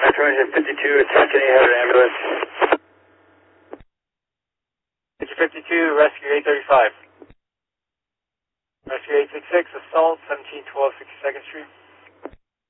Metro engine 52, attacking a header ambulance. 52, rescue 835. Rescue 866, assault 1712 62nd Street.